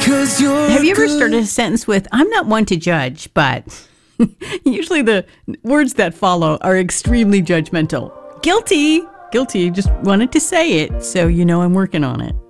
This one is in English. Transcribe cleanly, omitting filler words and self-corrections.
Have you ever started a sentence with, I'm not one to judge, but usually the words that follow are extremely judgmental. Guilty. Just wanted to say it, so you know I'm working on it.